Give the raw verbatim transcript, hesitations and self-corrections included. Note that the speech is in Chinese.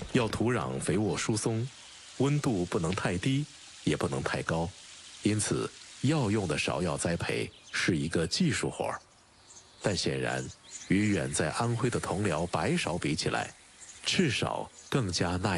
要土壤肥沃疏松，温度不能太低，也不能太高，因此药用的芍药栽培是一个技术活儿。但显然，与远在安徽的同僚白芍比起来，赤芍更加耐